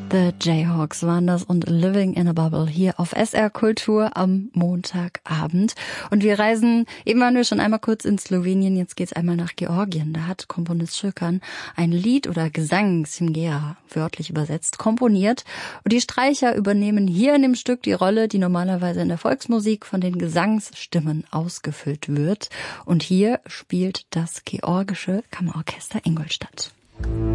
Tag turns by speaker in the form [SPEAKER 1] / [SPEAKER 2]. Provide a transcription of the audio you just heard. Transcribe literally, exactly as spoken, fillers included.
[SPEAKER 1] The Jayhawks waren das und Living in a Bubble hier auf S R Kultur am Montagabend. Und wir reisen, eben waren wir schon einmal kurz in Slowenien, jetzt geht's einmal nach Georgien. Da hat Komponist Schökan ein Lied oder Gesang, Simgera, wörtlich übersetzt, komponiert. Und die Streicher übernehmen hier in dem Stück die Rolle, die normalerweise in der Volksmusik von den Gesangsstimmen ausgefüllt wird. Und hier spielt das georgische Kammerorchester Ingolstadt.